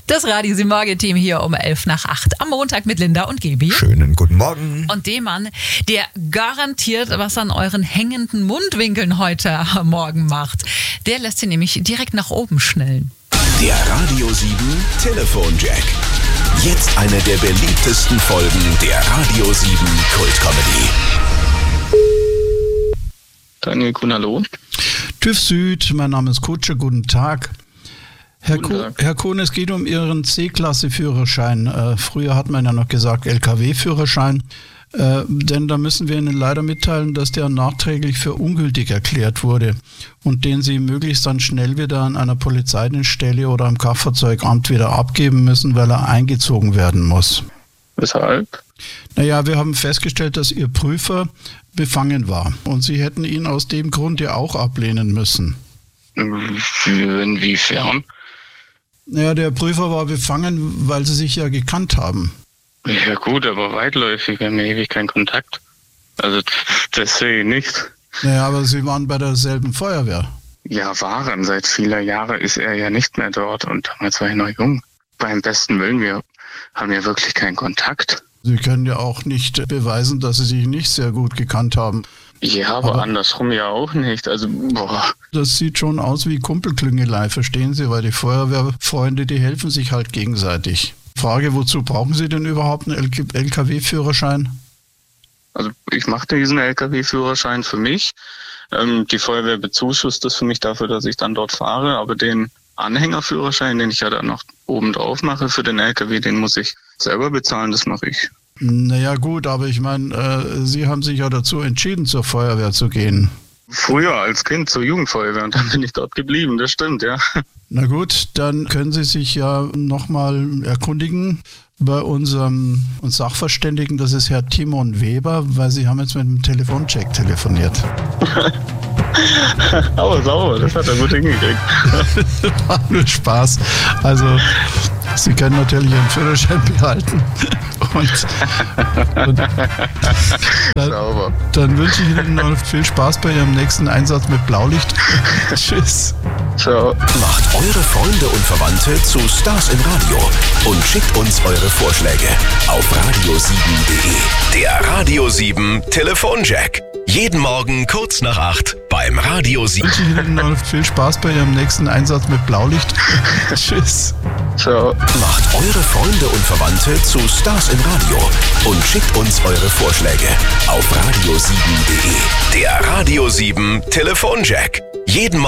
Das Radio 7 Morgen-Team hier um 7:55 am Montag mit Linda und Gaby. Schönen guten Morgen. Und dem Mann, der garantiert was an euren hängenden Mundwinkeln heute Morgen macht. Der lässt sie nämlich direkt nach oben schnellen. Der Radio 7 Telefonjack. Jetzt eine der beliebtesten Folgen der Radio 7 Kultcomedy. Daniel Kuhn, hallo. TÜV Süd, mein Name ist Kutsche, guten Tag. Herr Kuhn, es geht um Ihren C-Klasse-Führerschein. Früher hat man ja noch gesagt LKW-Führerschein. Denn da müssen wir Ihnen leider mitteilen, dass der nachträglich für ungültig erklärt wurde und den Sie möglichst dann schnell wieder an einer Polizeidienststelle oder am Kraftfahrzeugamt wieder abgeben müssen, weil er eingezogen werden muss. Weshalb? Naja, wir haben festgestellt, dass Ihr Prüfer befangen war und Sie hätten ihn aus dem Grund ja auch ablehnen müssen. Inwiefern? Naja, der Prüfer war befangen, weil Sie sich ja gekannt haben. Ja gut, aber weitläufig, wir haben ja ewig keinen Kontakt. Also das sehe ich nicht. Naja, aber Sie waren bei derselben Feuerwehr. Ja, waren. Seit vieler Jahren ist er ja nicht mehr dort und damals war ich noch jung. Beim besten Willen, wir haben ja wirklich keinen Kontakt. Sie können ja auch nicht beweisen, dass Sie sich nicht sehr gut gekannt haben. Ja, aber andersrum ja auch nicht. Also, Das sieht schon aus wie Kumpelklüngelei, verstehen Sie? Weil die Feuerwehrfreunde, die helfen sich halt gegenseitig. Frage, wozu brauchen Sie denn überhaupt einen LKW-Führerschein? Also ich mache diesen LKW-Führerschein für mich. Die Feuerwehr bezuschusst das für mich dafür, dass ich dann dort fahre. Aber den Anhängerführerschein, den ich ja dann noch oben drauf mache für den LKW, den muss ich selber bezahlen, das mache ich. Naja gut, aber ich meine, Sie haben sich ja dazu entschieden, zur Feuerwehr zu gehen. Früher als Kind zur Jugendfeuerwehr und dann bin ich dort geblieben, das stimmt, ja. Na gut, dann können Sie sich ja nochmal erkundigen bei unserem Sachverständigen, das ist Herr Timon Weber, weil Sie haben jetzt mit dem Telefoncheck telefoniert. Aber sauber, das hat er gut hingekriegt. War nur Spaß. Also, Sie können natürlich Ihren Führerschein behalten. Und dann wünsche ich Ihnen noch viel Spaß bei Ihrem nächsten Einsatz mit Blaulicht. Tschüss. Ciao. Macht eure Freunde und Verwandte zu Stars im Radio und schickt uns eure Vorschläge auf radio7.de. Der Radio 7 Telefonjack. Jeden Morgen kurz nach 8 beim Radio 7. Wünsche ich Ihnen noch viel Spaß bei Ihrem nächsten Einsatz mit Blaulicht. Tschüss. Ciao. Macht eure Freunde und Verwandte zu Stars im Radio und schickt uns eure Vorschläge auf radio7.de. Der Radio 7 Telefonjack. Jeden Morgen